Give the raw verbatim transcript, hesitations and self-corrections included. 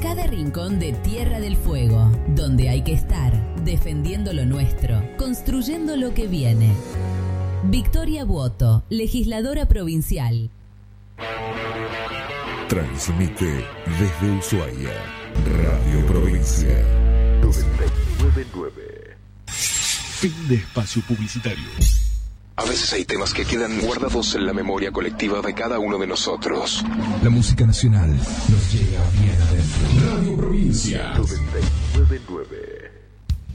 cada rincón de Tierra del Fuego, donde hay que estar, defendiendo lo nuestro, construyendo lo que viene. Victoria Buoto, legisladora provincial. Transmite desde Ushuaia, Radio Provincia noventa y nueve punto nueve. Fin de espacio publicitario. A veces hay temas que quedan guardados en la memoria colectiva de cada uno de nosotros. La música nacional nos llega bien adentro. Radio Provincia noventa y nueve punto nueve.